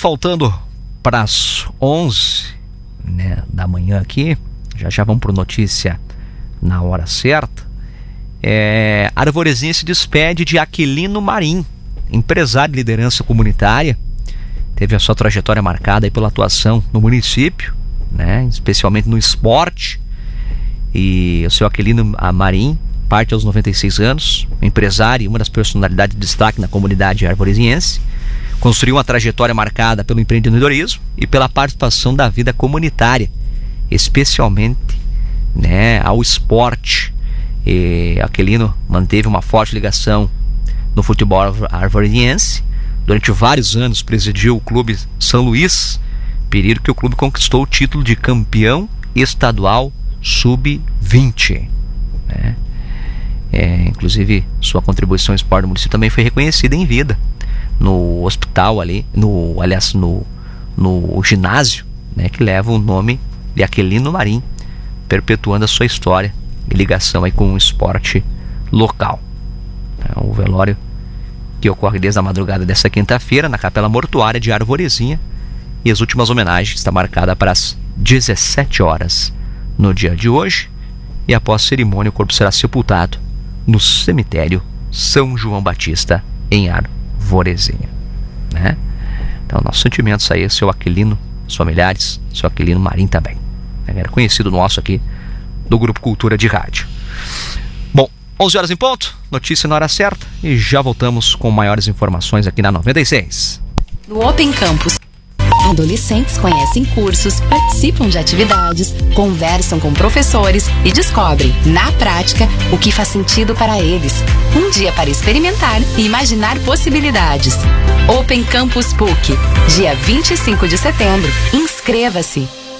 faltando para as 11, né, da manhã aqui. Já vamos para notícia na hora certa. Arvorezinha se despede de Aquilino Marim, empresário de liderança comunitária. Teve a sua trajetória marcada aí pela atuação no município, né, especialmente no esporte. E o seu Aquilino Marim parte aos 96 anos, empresário e uma das personalidades de destaque na comunidade arvoreziense. Construiu uma trajetória marcada pelo empreendedorismo e pela participação da vida comunitária, especialmente, né, ao esporte. Aquilino manteve uma forte ligação no futebol arvoreziense. Durante vários anos presidiu o clube São Luís, período que o clube conquistou o título de campeão estadual sub-20, né? Inclusive sua contribuição ao esporte do município também foi reconhecida em vida no hospital ali, no ginásio, né, que leva o nome de Aquilino Marim, perpetuando a sua história e ligação aí com o esporte local. O velório que ocorre desde a madrugada desta quinta-feira na Capela Mortuária de Arvorezinha, e as últimas homenagens está marcada para as 17 horas no dia de hoje, e após a cerimônia o corpo será sepultado no cemitério São João Batista em Arvorezinha, né? Então nossos sentimentos aí, seu Aquilino, seus familiares, seu Aquilino Marim também, era conhecido nosso aqui do Grupo Cultura de Rádio. Bom, 11 horas em ponto, notícia na hora certa, e já voltamos com maiores informações aqui na 96. No Open Campus, adolescentes conhecem cursos, participam de atividades, conversam com professores e descobrem, na prática, o que faz sentido para eles. Um dia para experimentar e imaginar possibilidades. Open Campus PUC, dia 25 de setembro. Inscreva-se!